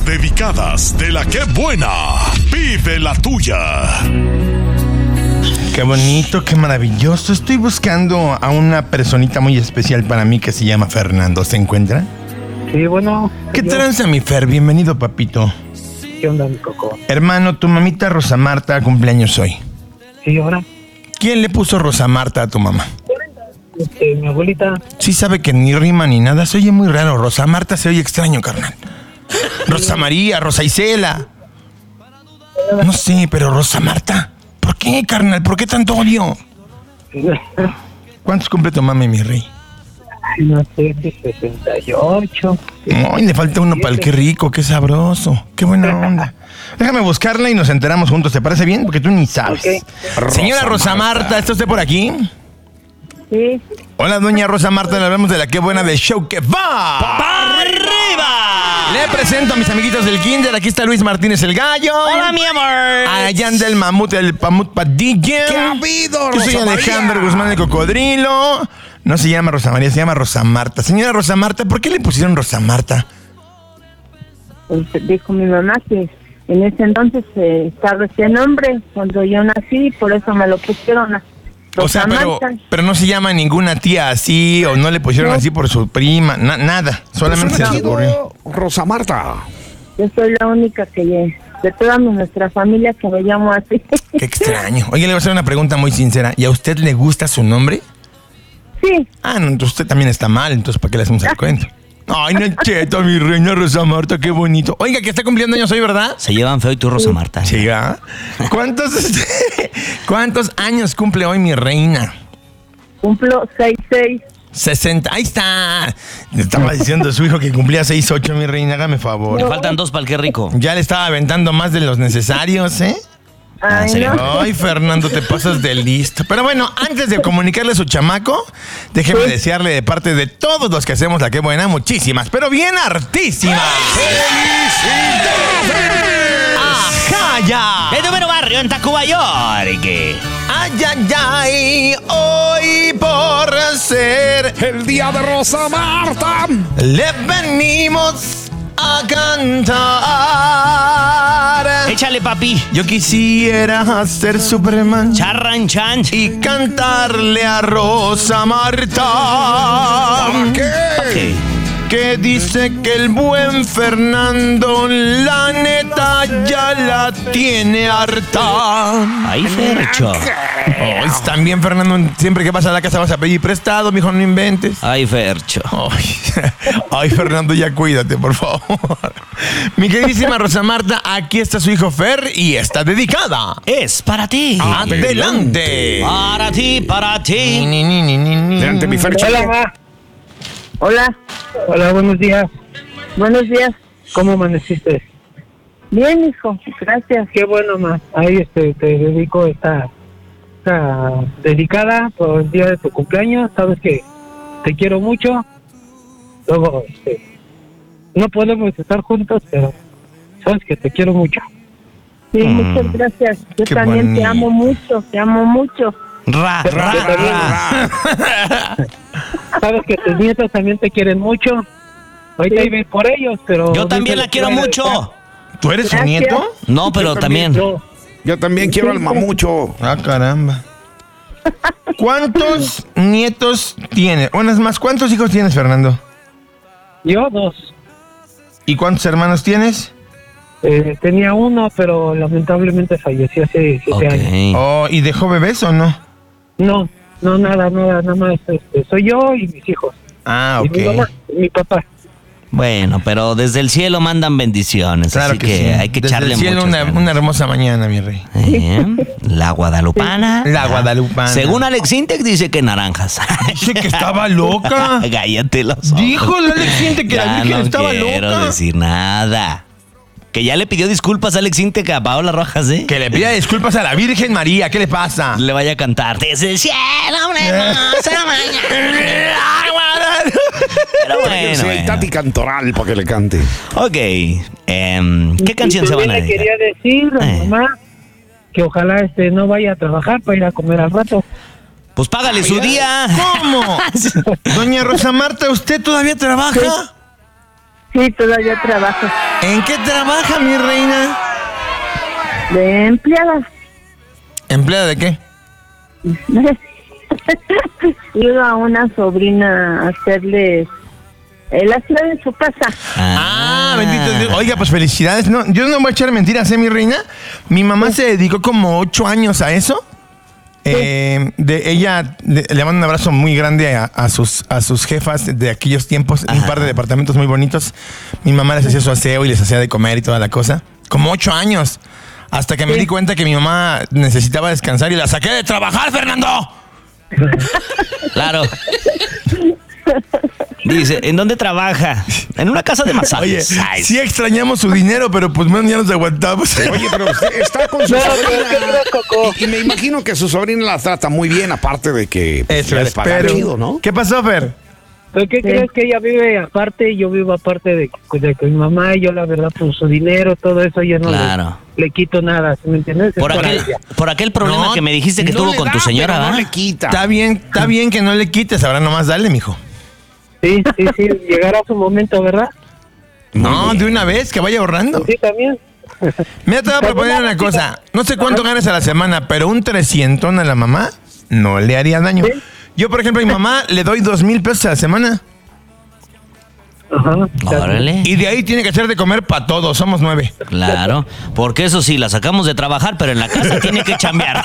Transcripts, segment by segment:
dedicadas de la que buena. Vive la tuya. Qué bonito, qué maravilloso. Estoy buscando a una personita muy especial para mí que se llama Fernando. ¿Se encuentra? Sí, bueno. ¿Qué tranza, mi Fer? Bienvenido, papito. ¿Qué onda, mi coco? Hermano, tu mamita Rosa Marta cumpleaños hoy. Sí, ahora. ¿Quién le puso Rosa Marta a tu mamá? Mi abuelita. Sí sabe que ni rima ni nada. Se oye muy raro. Rosa Marta se oye extraño, carnal. Rosa María, Rosa Isela. No sé, pero Rosa Marta. ¿Por qué, carnal? ¿Por qué tanto odio? ¿Cuántos cumple tu mami, mi rey? No sé, 68. Ay, le falta uno para el qué rico, qué sabroso. Qué buena onda. Déjame buscarla y nos enteramos juntos. ¿Te parece bien? Porque tú ni sabes. Okay. Señora Rosa Marta, ¿está usted por aquí? Sí. Hola, doña Rosa Marta. Le hablamos de la qué buena del show que va ¡para arriba! Le presento a mis amiguitos del kinder. Aquí está Luis Martínez el Gallo. Hola, mi amor. Allá del Mamut, el Pamut Padilla. ¿Qué ha habido, Yo soy Rosa Alejandro María? Guzmán el Cocodrilo. No se llama Rosa María, se llama Rosa Marta. Señora Rosa Marta, ¿por qué le pusieron Rosa Marta? Pues dijo mi mamá que en ese entonces estaba ese nombre cuando yo nací, por eso me lo pusieron a O sea, Rosa Marta. pero no se llama ninguna tía así, o no le pusieron No. así por su prima, nada. Solamente se le ocurrió. Rosa Marta. Yo soy la única de toda nuestra familia que me llamo así. Qué extraño. Oye, le voy a hacer una pregunta muy sincera. ¿Y a usted le gusta su nombre? Sí, Ah, no, entonces usted también está mal, entonces ¿para qué le hacemos el cuento? Ay, no, cheto, mi reina Rosa Marta, qué bonito. Oiga, que está cumpliendo años hoy, ¿verdad? Se llevan feo y tú, Rosa Marta. Sí, ¿ah? ¿Cuántos años cumple hoy mi reina? cumplo 66. 60. Ahí está. Le estaba diciendo a su hijo que cumplía 68, mi reina, hágame favor. Le faltan 2 para el qué rico. Ya le estaba aventando más de los necesarios, ¿eh? Ay, serio? no. Ay, Fernando, te pasas de listo. Pero bueno, antes de comunicarle a su chamaco, déjeme desearle de parte de todos los que hacemos la que buena, muchísimas, pero bien hartísimas. ¡Ajá, ya! De número barrio en Tacuba, York. ¡Ay, ay, ay! Hoy por ser El día de Rosa Marta. le venimos a cantar. Échale, papi. Yo quisiera ser Superman Charran chan. y cantarle a Rosa Marta. ¿Qué? Que dice que el buen Fernando, la neta, ya la tiene harta. Ahí, Fercho. Ay, también, Fernando, siempre que vas a la casa vas a pedir prestado, mijo, no inventes. Ay, Fercho. Ay, Fernando, ya cuídate, por favor. Mi queridísima Rosa Marta, aquí está su hijo Fer y está dedicada. Es para ti. Adelante. Para ti, para ti. Adelante, mi Fercho. Hola, ma. Hola, Hola, buenos días. buenos días. ¿Cómo amaneciste? Bien, hijo, gracias. Qué bueno, ma. Ahí te dedico esta dedicada por el día de tu cumpleaños. Sabes que te quiero mucho. Luego, no podemos estar juntos, pero sabes que te quiero mucho. Sí, muchas gracias. Yo Qué también bonito. te amo mucho, te amo mucho. Ra, ra, ra. Sabes que tus nietos también te quieren mucho. Ahorita iba por ellos, pero... Yo también la quiero mucho. ¿Tú eres su Gracias. nieto? No, pero también. Yo también quiero al mamucho. Ah, caramba. ¿Cuántos nietos tienes? Bueno, es más, ¿cuántos hijos tienes, Fernando? Yo 2. ¿Y cuántos hermanos tienes? Tenía uno, pero lamentablemente falleció hace 7 años. Ok. Oh, ¿y dejó bebés o no? No, nada más. Soy yo y mis hijos. Ah, Y mi ok. mamá, y mi papá. Bueno, pero desde el cielo mandan bendiciones, Claro así que, sí. hay que Desde echarle el cielo muchas ganas. una hermosa mañana, mi rey. La guadalupana. La guadalupana. Según Alex Intec dice que naranjas. Dice que estaba loca. Cállate los ojos. Dijo Alex Intec que la Ya Virgen no estaba quiero loca. decir nada. Que ya le pidió disculpas a Alex Intec a Paola Rojas, ¿eh? Que le pida disculpas a la Virgen María. ¿Qué le pasa? Le vaya a cantar. Desde el cielo, una hermosa mañana. Pero bueno, Sí, hay bueno. Tati Cantoral para que le cante. Ok. ¿Qué canción Y se van también a le dedicar? quería decir a mi mamá que ojalá no vaya a trabajar para ir a comer al rato. Pues págale su día. ¿Cómo? Doña Rosa Marta, ¿usted todavía trabaja? Sí, todavía trabajo. ¿En qué trabaja, mi reina? De empleada. ¿Empleada de qué? Iba a una sobrina a hacerle el aseo en su casa. Bendito Dios. Oiga, pues felicidades. No, yo no voy a echar mentiras, mi reina. Mi mamá se dedicó como 8 años a eso. Le mando un abrazo muy grande a sus jefas de aquellos tiempos, un par de departamentos muy bonitos. Mi mamá les hacía su aseo y les hacía de comer y toda la cosa. Como 8 años. Hasta que me di cuenta que mi mamá necesitaba descansar y la saqué de trabajar, Fernando. Claro. Dice, ¿en dónde trabaja? En una casa de masajes. Oye, Ay, sí extrañamos su dinero, pero pues bueno, ya nos aguantamos. Oye, pero usted está con su sobrina. Y me imagino que su sobrina la trata muy bien, aparte de que Eso le paga espero. chido, ¿no? ¿Qué pasó, Fer? ¿Pero qué crees que ella vive aparte y yo vivo aparte de que mi mamá y yo la verdad pues su dinero, todo eso yo no Claro. le quito nada, ¿sí me entiendes? Por Es para aquel, ella. por aquel problema No, que me dijiste que No tuvo le con da, tu señora, pero no ¿verdad? le quita. Está bien que no le quites, ahora nomás dale, mijo. Sí, llegará su momento, ¿verdad? No, de una vez, que vaya ahorrando. Sí, también. Mira, te voy a proponer una cosa. No sé cuánto ganas a la semana, pero un 300 a la mamá no le haría daño. Yo, por ejemplo, a mi mamá le doy 2,000 pesos a la semana. Ajá. Órale. Y de ahí tiene que hacer de comer para todos, somos 9. Claro, porque eso sí, la sacamos de trabajar, pero en la casa tiene que chambear.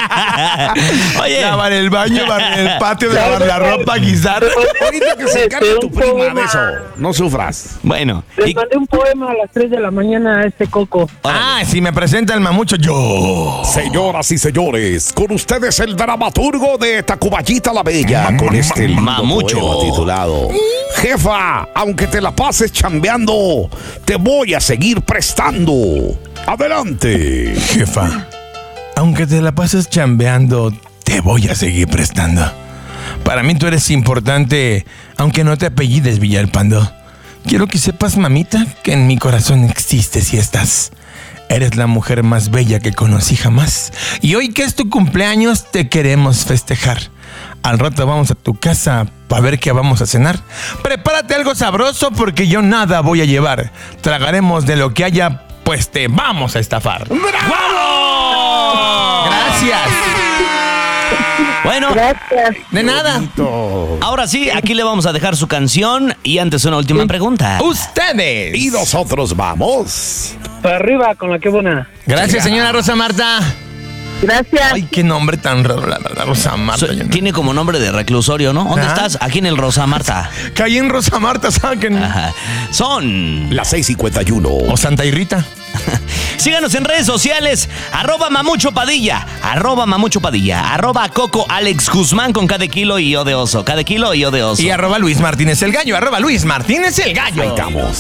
Oye, Lavar el baño, barrer el patio, lavar la ropa, guisar. Ahorita que se encargue tu Un prima de poema. eso, no sufras. bueno. Les mandé un poema a las 3 de la mañana a este Coco. Ah, si me presenta el mamucho, yo. Señoras y señores, con ustedes el dramaturgo de Tacuballita la Bella, con este lindo Mamucho. poema titulado Jefa, aunque te la pases chambeando, te voy a seguir prestando. Adelante. Jefa, aunque te la pases chambeando, te voy a seguir prestando. Para mí tú eres importante, aunque no te apellides Villalpando. Quiero que sepas, mamita, que en mi corazón existes y estás. Eres la mujer más bella que conocí jamás. Y hoy que es tu cumpleaños, te queremos festejar. Al rato vamos a tu casa para ver qué vamos a cenar. Prepárate algo sabroso porque yo nada voy a llevar. Tragaremos de lo que haya, pues te vamos a estafar. ¡Bravo! Gracias. Bueno, Gracias. De nada. ahora sí, aquí le vamos a dejar su canción y antes una última pregunta. Ustedes. Y nosotros vamos. Para arriba con la que buena. Gracias, señora Rosa Marta. Gracias. Ay, qué nombre tan raro, la verdad, Rosa Marta. Yo no- Tiene como nombre de reclusorio, ¿no? ¿Dónde Ajá. estás? Aquí en el Rosa Marta. Caí en Rosa Marta, saquen. Ajá. Son. Las 6:51. O Santa Irrita. Síganos en redes sociales, @mamuchopadilla, @mamuchopadilla, @Coco Alex Guzmán con cada kilo y yo de oso, cada kilo y yo de oso. Y @Luis Martínez el Gallo, @Luis Martínez el Gallo. Ahí estamos.